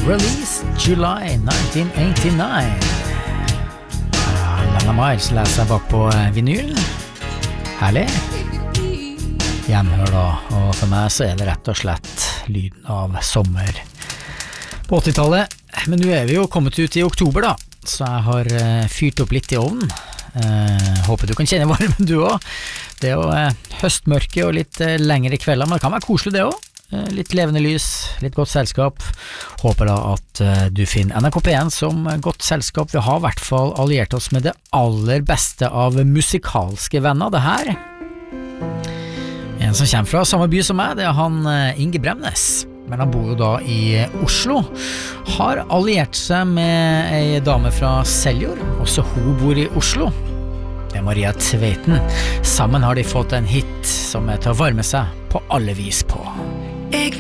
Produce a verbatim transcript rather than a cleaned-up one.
Released July nineteen eighty-nine. Lana Miles leser jeg bak på vinylen. Herlig. Gjenhør da, og for meg så er det rett og slett lyden av sommer på åttitallet. Men nå er vi jo kommet ut i oktober da, så jeg har fyrt opp litt i ovnen. Eh, håper du kan kjenne varmen du også. Det er jo eh, høstmørke og litt eh, lengre kvelder, men det kan være koselig det også. Litt levende lys, litt godt selskap. Håper da at uh, du finner N R K P en som godt selskap. Vi har i hvert fall alliert oss med det aller beste av musikalske venner, det her. En som kommer fra samme by som meg, det er han uh, Inge Bremnes. Men han bor jo da i Oslo. Har alliert seg med ei dame fra Seljord. Også hun bor i Oslo. Det er Maria Tveiten. Sammen har de fått en hit som er til å varme seg på alle vis på. Jeg